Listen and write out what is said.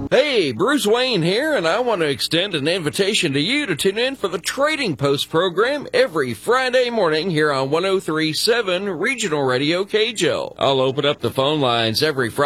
Hey, Bruce Wayne here, and I want to extend an invitation to you to tune in for the Trading Post program every Friday morning here on 103.7 Regional Radio KJL. I'll open up the phone lines every Friday